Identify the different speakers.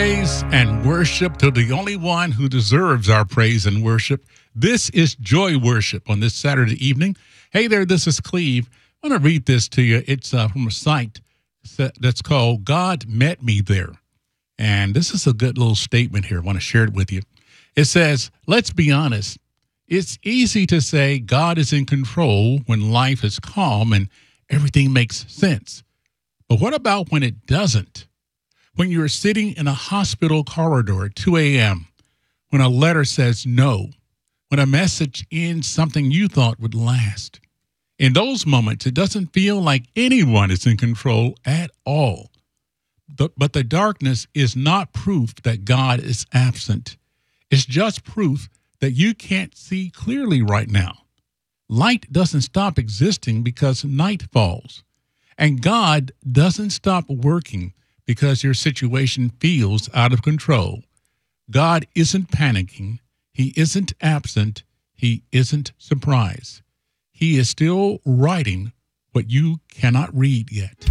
Speaker 1: Praise and worship to the only one who deserves our praise and worship. This is Joy Worship on this Saturday evening. Hey there, this is Cleve. I want to read this to you. It's from a site that's called God Met Me There. And this is a good little statement here. I want to share it with you. It says, let's be honest. It's easy to say God is in control when life is calm and everything makes sense. But what about when it doesn't? When you're sitting in a hospital corridor at 2 a.m., when a letter says no, when a message ends something you thought would last. In those moments, it doesn't feel like anyone is in control at all. But the darkness is not proof that God is absent. It's just proof that you can't see clearly right now. Light doesn't stop existing because night falls. And God doesn't stop working because your situation feels out of control. God isn't panicking. He isn't absent. He isn't surprised. He is still writing what you cannot read yet.